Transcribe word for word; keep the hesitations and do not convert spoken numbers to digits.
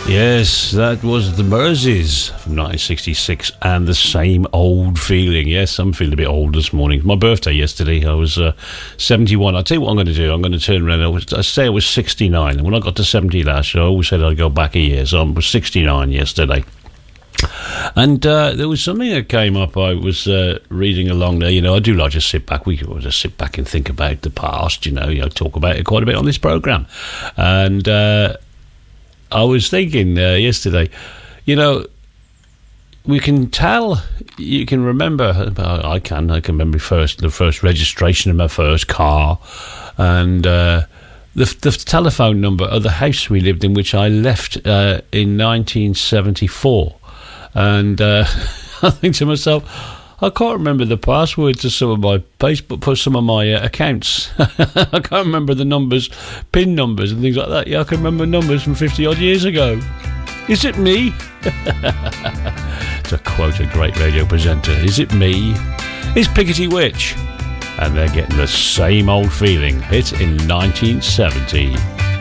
Yes, that was the Merseys from nineteen sixty-six, and the same old feeling. Yes, I'm feeling a bit old this morning. My birthday yesterday, I was uh, seventy-one. I'll tell you what I'm going to do. I'm going to turn around. I, was, I say I was sixty-nine, and when I got to seventy last year, I always said I'd go back a year, so I was sixty-nine yesterday. And uh, there was something that came up. I was uh, reading along there. You know, I do like to sit back. We could just sit back and think about the past. You know, you know, talk about it quite a bit on this programme. And uh, I was thinking uh, yesterday, you know, we can tell. You can remember. I can. I can remember first the first registration of my first car, and uh, the the telephone number of the house we lived in, which I left uh, in nineteen seventy-four. And uh, I think to myself, I can't remember the password to some of my Facebook, for some of my uh, accounts. I can't remember the numbers, PIN numbers and things like that. Yeah, I can remember numbers from fifty odd years ago. Is it me? To quote a great radio presenter, is it me? It's Pickety Witch. And they're getting the same old feeling. Hit in nineteen seventy.